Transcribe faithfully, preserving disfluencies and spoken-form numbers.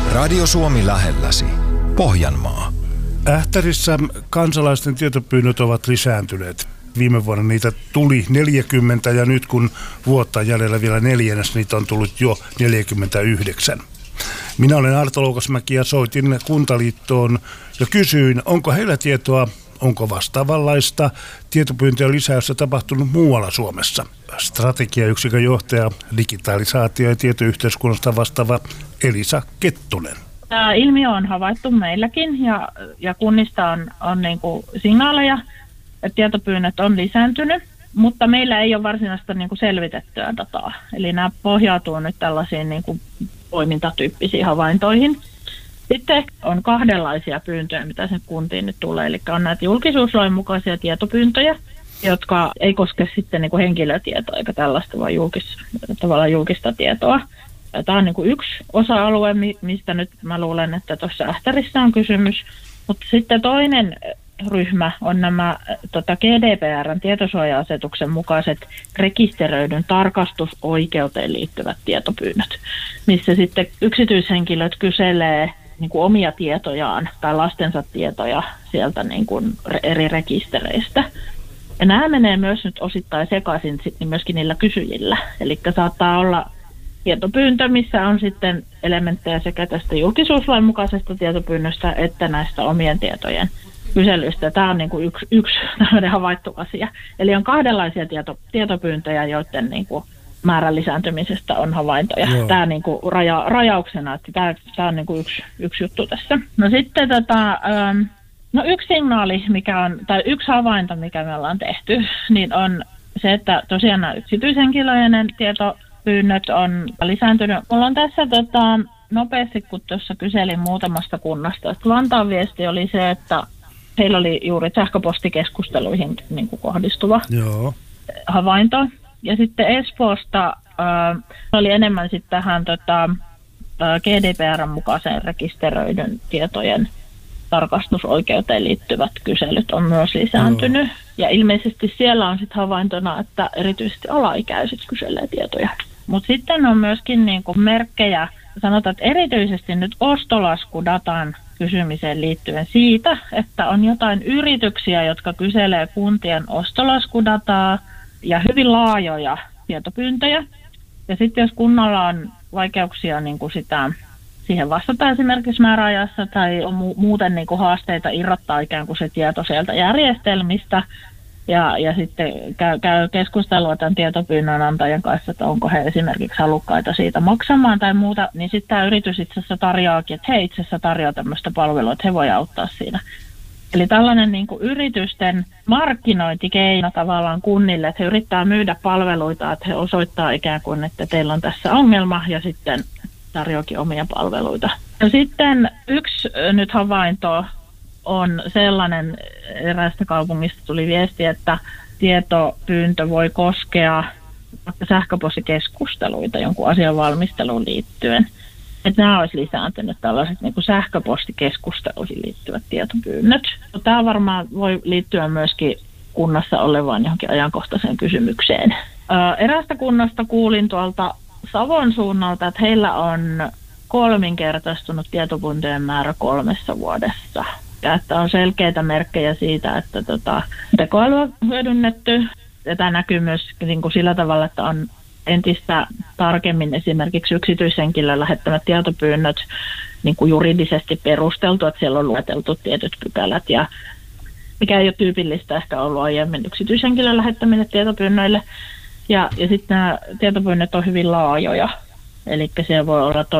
Radio Suomi lähelläsi. Pohjanmaa. Ähtärissä kansalaisten tietopyynnöt ovat lisääntyneet. Viime vuonna niitä tuli neljäkymmentä ja nyt kun vuotta jäljellä vielä neljännes, niitä on tullut jo neljäkymmentäyhdeksän. Minä olen Arto Loukasmäki ja soitin Kuntaliittoon ja kysyin, onko heillä tietoa, onko vastaavanlaista tietopyyntöjen lisäystä tapahtunut muualla Suomessa. Strategiayksikön johtaja, digitalisaatio- ja tietoyhteiskunnasta vastaava Elisa Kettunen. Tämä ilmiö on havaittu meilläkin ja, ja kunnista on, on niin kuin signaaleja, että tietopyynnöt on lisääntynyt, mutta meillä ei ole varsinaista niin kuin selvitettyä dataa. Eli nämä pohjautuu nyt tällaisiin niin kuin poimintatyyppisiin havaintoihin. Sitten on kahdenlaisia pyyntöjä, mitä sen kuntiin nyt tulee. Eli on näitä julkisuuslain mukaisia tietopyyntöjä, jotka ei koske sitten niin kuin henkilötietoa eikä tällaista, vaan julkis, tavallaan julkista tietoa. Tämä on niin kuin yksi osa-alue, mistä nyt mä luulen, että tuossa Ähtärissä on kysymys. Mutta sitten toinen ryhmä on nämä tota G D P R:n tietosuoja-asetuksen mukaiset rekisteröidyn tarkastusoikeuteen liittyvät tietopyynnöt, missä sitten yksityishenkilöt kyselee niin kuin omia tietojaan tai lastensa tietoja sieltä niin kuin eri rekistereistä. Ja nämä menee myös nyt osittain sekaisin sitten myöskin niillä kysyjillä. Eli saattaa olla tietopyyntö, missä on sitten elementtejä sekä tästä julkisuuslain mukaisesta tietopyynnöstä että näistä omien tietojen kyselyistä. Tämä on niin kuin yksi, yksi havaittu asia. Eli on kahdenlaisia tieto, tietopyyntöjä, joiden niin kuin määrän lisääntymisestä on havaintoja. Joo. Tämä niin kuin raja, rajauksena, että tämä, tämä on niin kuin yksi, yksi juttu tässä. No sitten tota, ähm, no yksi signaali, mikä on, tai yksi havainto, mikä me ollaan tehty, niin on se, että tosiaan nämä yksityishenkilöiden tietopyynnöt on lisääntynyt. Mulla on tässä tota, nopeasti, kun tuossa kyselin muutamasta kunnasta. Vantaan viesti oli se, että heillä oli juuri sähköpostikeskusteluihin niin kuin kohdistuva Joo. havainto. Ja sitten Espoosta äh, oli enemmän sitten tähän tota, äh, G D P R:n mukaiseen rekisteröidyn tietojen tarkastusoikeuteen liittyvät kyselyt on myös lisääntynyt. Joo. Ja ilmeisesti siellä on sitten havaintona, että erityisesti alaikäiset kyselee tietoja. Mutta sitten on myöskin niinku merkkejä, sanotaan, että erityisesti nyt ostolaskudatan kysymiseen liittyen siitä, että on jotain yrityksiä, jotka kyselee kuntien ostolaskudataa ja hyvin laajoja tietopyyntöjä. Ja sitten jos kunnalla on vaikeuksia niin kuin sitä, siihen vastata esimerkiksi määräajassa tai on mu- muuten niin kuin haasteita irrottaa ikään kuin se tieto sieltä järjestelmistä ja, ja sitten käy, käy keskustelua tämän tietopyynnön antajan kanssa, että onko he esimerkiksi halukkaita siitä maksamaan tai muuta, niin sitten tämä yritys itse asiassa tarjoaakin, että he itse asiassa tarjoaa tämmöistä palvelua, että he voi auttaa siinä. Eli tällainen niin kuin yritysten markkinointikeino tavallaan kunnille, että he yrittää myydä palveluita, että he osoittaa ikään kuin, että teillä on tässä ongelma ja sitten tarjoakin omia palveluita. Ja sitten yksi nyt havainto on sellainen, eräästä kaupungista tuli viesti, että tietopyyntö voi koskea sähköpostikeskusteluita jonkun asian valmisteluun liittyen. Että nämä olisi lisääntynyt tällaiset niin kuin sähköpostikeskusteluihin liittyvät tietopyynnöt. Tämä varmaan voi liittyä myöskin kunnassa olevaan johonkin ajankohtaiseen kysymykseen. Eräästä kunnasta kuulin tuolta Savon suunnalta, että heillä on kolminkertaistunut tietopyyntöjen määrä kolmessa vuodessa. Ja että on selkeitä merkkejä siitä, että tota, tekoälyä on hyödynnetty. Ja tämä näkyy myös niin kuin sillä tavalla, että on entistä tarkemmin esimerkiksi yksityishenkilön lähettämät tietopyynnöt niin kuin juridisesti perusteltu, että siellä on lueteltu tietyt pykälät ja mikä ei ole tyypillistä ehkä ollut aiemmin yksityishenkilön lähettämille tietopyynnöille. Ja, ja sitten nämä tietopyynnöt on hyvin laajoja, eli siellä voi olla